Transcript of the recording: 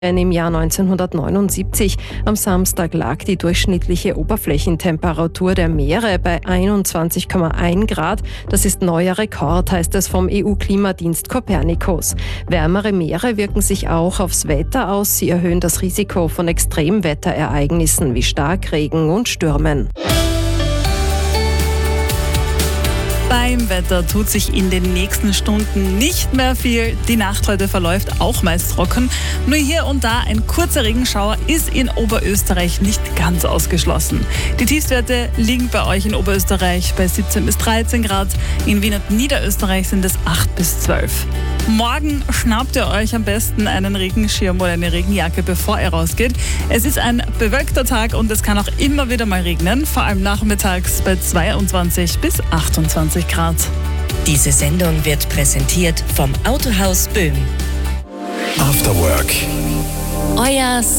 im Jahr 1979. Am Samstag lag die durchschnittliche Oberflächentemperatur der Meere bei 21,1 Grad. Das ist neuer Rekord, heißt es vom EU-Klimadienst Copernicus. Wärmere Meere wirken sich auch aufs Wetter aus. Sie erhöhen das Risiko von Extremwetterereignissen wie Starkregen und Stürmen. Beim Wetter tut sich in den nächsten Stunden nicht mehr viel. Die Nacht heute verläuft auch meist trocken. Nur hier und da ein kurzer Regenschauer ist in Oberösterreich nicht ganz ausgeschlossen. Die Tiefstwerte liegen bei euch in Oberösterreich bei 17 bis 13 Grad. In Wien und Niederösterreich sind es 8 bis 12. Morgen schnappt ihr euch am besten einen Regenschirm oder eine Regenjacke, bevor ihr rausgeht. Es ist ein bewölkter Tag und es kann auch immer wieder mal regnen, vor allem nachmittags bei 22 bis 28 Grad. Diese Sendung wird präsentiert vom Autohaus Böhm. After Work. Euer